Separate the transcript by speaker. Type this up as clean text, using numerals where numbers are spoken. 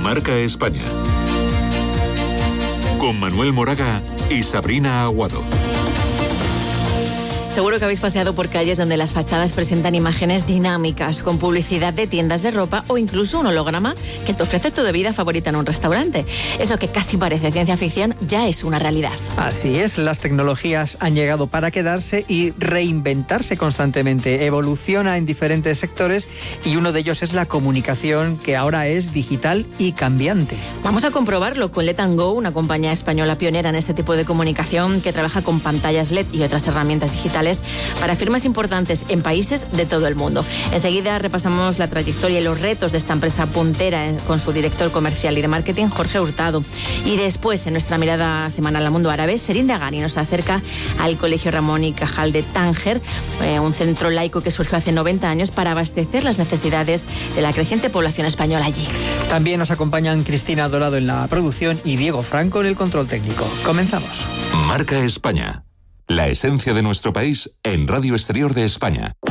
Speaker 1: Marca España. Con Manuel Moraga y Sabrina Aguado.
Speaker 2: Seguro que habéis paseado por calles donde las fachadas presentan imágenes dinámicas, con publicidad de tiendas de ropa o incluso un holograma que te ofrece tu bebida favorita en un restaurante. Eso que casi parece ciencia ficción ya es una realidad.
Speaker 3: Así es, las tecnologías han llegado para quedarse y reinventarse constantemente. Evoluciona en diferentes sectores y uno de ellos es la comunicación, que ahora es digital y cambiante.
Speaker 2: Vamos a comprobarlo con Let & Go, una compañía española pionera en este tipo de comunicación que trabaja con pantallas LED y otras herramientas digitales para firmas importantes en países de todo el mundo. Enseguida repasamos la trayectoria y los retos de esta empresa puntera con su director comercial y de marketing, Jorge Hurtado. Y después, en nuestra mirada semanal al mundo árabe, Serín Dagani nos acerca al Colegio Ramón y Cajal de Tánger, un centro laico que surgió hace 90 años para abastecer las necesidades de la creciente población española allí.
Speaker 3: También nos acompañan Cristina Dorado en la producción y Diego Franco en el control técnico. Comenzamos.
Speaker 1: Marca España. La esencia de nuestro país en Radio Exterior de España.